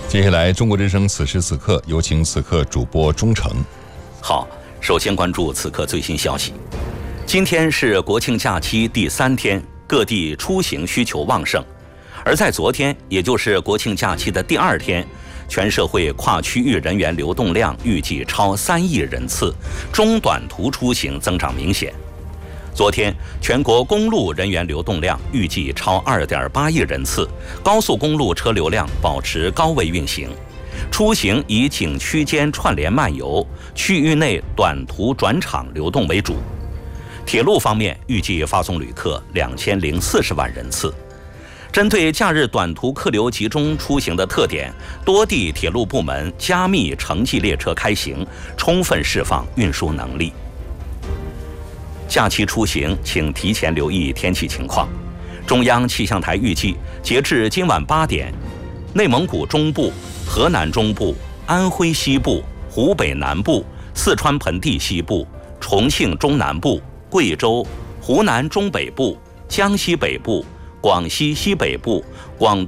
接下来，中国之声此时此刻有请此刻主播钟诚。 好，首先关注此刻最新消息。今天是国庆假期第3天，各地出行需求旺盛。而在昨天，也就是国庆假期的第2天，全社会跨区域人员流动量预计超3亿人次，中短途出行增长明显。昨天，全国公路人员流动量预计超2.8亿人次，高速公路车流量保持高位运行。出行以景区间串联漫游、区域内短途转场流动为主。铁路方面，预计发送旅客2040万人次。针对假日短途客流集中出行的特点，多地铁路部门加密城际列车开行，充分释放运输能力。假期出行，请提前留意天气情况。中央气象台预计，截至今晚8点，内蒙古中部、河南中部、安徽西部、湖北南部、四川盆地西部、重庆中南部、贵州、湖南中北部、江西北部、广西西北部、广